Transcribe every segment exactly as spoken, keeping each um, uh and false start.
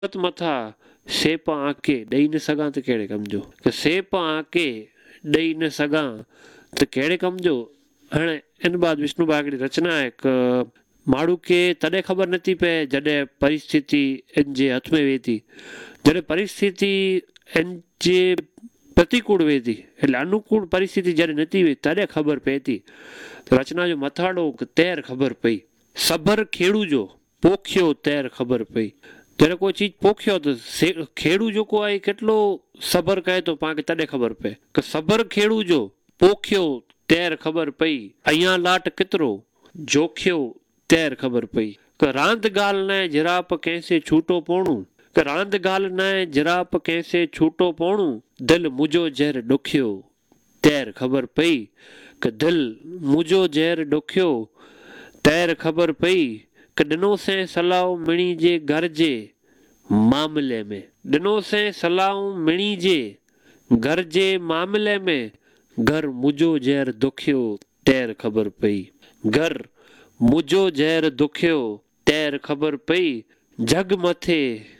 मथा सेप आके ॾेई न सघां त कहिड़े कम जो, सेप आके ॾेई न सघां त कहिड़े कम जो। हाणे इन बाद विष्णु भाई हिकिड़ी रचना आहे, हिकु माण्हू खे तॾहिं ख़बर नथी पए जॾहिं परिस्थिति इन जे हथ में वेही थी, जॾहिं परिस्थिति इन जे प्रतिकूल वेही थी, એટલે अनुकूल परिस्थिति जॾहिं नथी वेही तॾहिं ख़बर पए थी। रचना जो मथाड़ो तैर ख़बर पई, सबर खेड़ू जो पोखियो तैर ख़बर पई। जॾहिं कोई चीज पोखियो त खेड़ू जेको आहे केतिरो सबर कहे थो पाण खे तॾहिं ख़बर पए कि सबर खेड़ू जो पोखियो तैर ख़बर पई, अयां लाट केतिरो जोखियो तैर ख़बर पई। कि रांदि ॻाल्हि न जिराप कंहिंसे छूटो पवणो, कि रांदि ॻाल्हि न जिराप कंहिंसे छूटो पवणो, दिलि मुंहिंजो जहर ॾुखियो तैर ख़बर पई। कि दिलि मुंहिंजो जहर ॾुखियो तैर ख़बर पई। कि ॾिनो से सलाह मिणी जे घर जे मामले में, ॾिनो से सलाह मिणी जे घर जे मामले में, घर मुंहिंजो जहर दुखियो तैर ख़बर पई। घर मुंहिंजो जहर दुखियो तैर ख़बर पई। जग मथे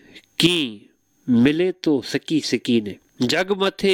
कीं मिले तो सिकी सिकी ने, जग मथे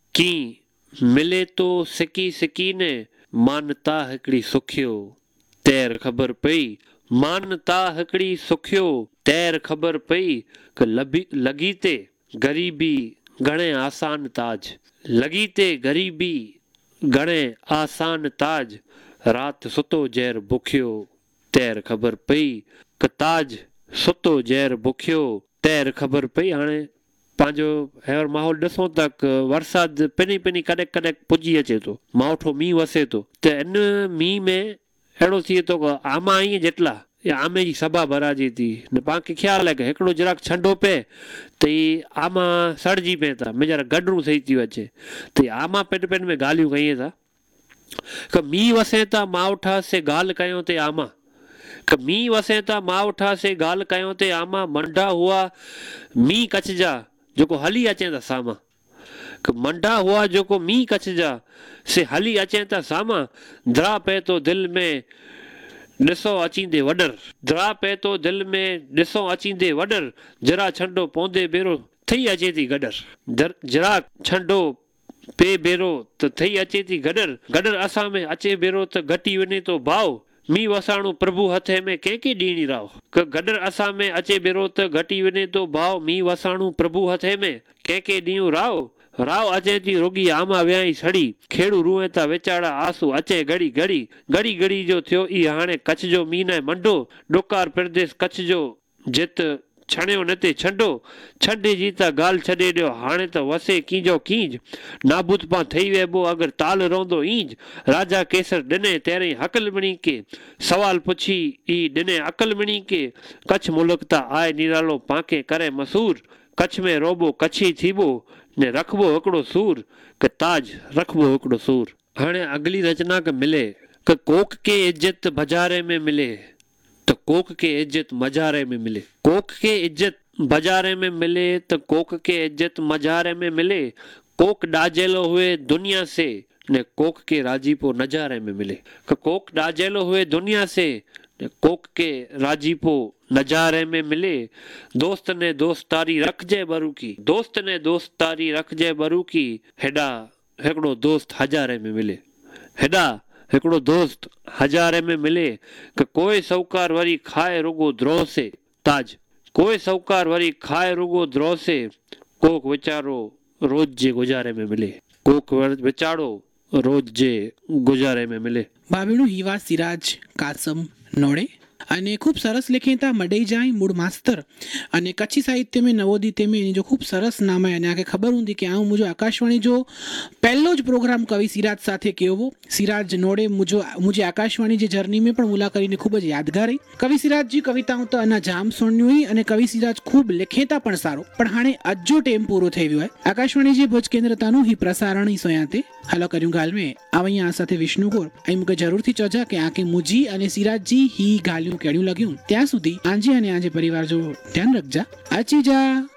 कीं मिले तो सिकी सिकी ने, मानता हिकिड़ी सुखियो तैर ख़बर पई। मानता हिकिड़ी सुखियो तैर ख़बर पई। कि लबी लॻी ते ग़रीबी घणे आसान ताज, लॻी ते ग़रीबी घणे आसान ताज, राति सुतो जहर बुखियो तैर ख़बर पई। कि ताज सुतो जहर बुखियो तैर ख़बर पई। हाणे पंहिंजो हेर माहौल ॾिसूं त वरसाद पिनी पिनी कॾहिं कॾहिं पुॼी अचे थो, मावठो मींहुं वसे थो, त इन मींहं में अहिड़ो थिए थो कि आमा ईअं जेटला या आमे जी सभा भराइजे थी। न पाण खे ख़्यालु आहे कि हिकिड़ो જરાક छंडो पए त ई आमा सड़जी पए था, मेजर गडरूं सही थी अचे त आमा पेट पेट में ॻाल्हियूं कयूं था। कि मींहुं वसे था मावठा से ॻाल्हि कयूं ते आमा, कि मींहुं वसे था मावठा से ॻाल्हि कयूं ते आमा, मंडा हुआ मींहुं कच्छ जा जेको हली अचनि था सामा। कि मंडा हुआ जेको मींहुं कच्छ जा से हली अचनि था सामा, दरा पए थो दिलि में ॾिसो अचींदे वॾर, दरा पए थो दिलि में ॾिसो अचींदे वॾर, जरा छंडो पवंदे बेरो थी अचे थी गॾर, जरा छंडो पे बेरो त थई अचे थी गॾर, गॾर असां में अचे बेरो त घटी वञे थो भाव, मींहुं वसाणो प्रभु हथे में कंहिंखे ॾीणी राव। कि गॾर असां में अचे बेरो त घटी वञे थो भाव, मींहुं वसाणो प्रभु हथे में कंहिंखे ॾियूं राव। राव अचे थी रुगी आमा वियाई सड़ी, खेड़ू रूए था वीचारा आंसू अचे घड़ी घड़ी, घड़ी घड़ी जो थियो ई हाणे कच्छ जो मींहुं न मंडो, ॾुकार प्रदेश कच्छ जो जित छणियो न ते छंडो, छॾे जी त ॻाल्हि छॾे ॾियो हाणे त वसे कींजो कींज, नाबूद पां ठही वेबो अगरि ताल रहंदो ईंज, राजा केसर ॾिने तेरे हकल मिणी के, सवाल पुछी ई ॾिने अकल मिणी के, कच्छ मुल्क त आहे निरालो पांखे करे मसूर, कच्छ में रोबो कच्छी थीबो ने रखबो हिकिड़ो सूर, कि ताज रखबो हिकिड़ो सूर। हाणे अगली रचना के मिले कि कोक के इज्जत बाज़ारे में मिले, त कोक के इज्जत मज़ारे में मिले, कोक के इज्जत बाज़ारे में मिले त कोक के इज्जत मज़ारे में मिले, कोक ॾाजेलो हुए दुनिया से ने कोक के राजीपो नज़ारे में मिले। कि कोक ॾाजेलो हुए दुनिया से ने कोक के राजीपो नज़ारे में मिले, दोस्त ने दोस्तारी रखजे बरू की, दोस्त ने दोस्तारी रखजे बरू की, हेॾा हिकिड़ो दोस्त हज़ारे में मिले, हेॾा हिकिड़ो दोस्त हज़ारे में मिले। कि कोई साहूकार वरी खाए रुगो द्रोह से ताज, कोई साहूकार वरी खाए रुगो द्रोह से, कोक वीचारो रोज जे गुजारे में मिले, कोक वीचारो रोज जे गुजारे में मिले। ભાભીનું હીવા સિરાજ કાસમ નોડે અને ખૂબ સરસ લેખેતા મડઈ જાય મૂળ માસ્તર અને કચ્છી સાહિત્ય में नवोदित में जो खूब सरस नाम है અને આગે ખબર हुंदी कि आऊं मुझो आकाशवाणी जो पहलो ज प्रोग्राम कवि सिराज साथे केवो सिराज नोड़े मुझो मुझे आकाशवाणी जे जर्नी में पण मुलाकात કરીને ખૂબ જ યાદગાર રહી। કવિ સિરાજજી કવિતાઓ તો અના જામ સુણ્યું हुई અને કવિ સિરાજ ખૂબ લેખેતા પણ સારો, પણ હાણે અજો ટેમ પૂરો થઈ ગયો है। आकाशवाणी जे भुज केंद्रताનું ही प्रसारण ही सोयाते हलो કર્યું ગાલ में आवैया સાથે વિષ્ણુગોર અહીં મુકે જરૂરથી ચર્ચા કે આકે મુજી અને સિરાજજી ही ગાલ્યું કેડ્યું લગ્યું ત્યાં સુધી આંજી અને આજે પરિવાર જો ધ્યાન રખજા આચી જા।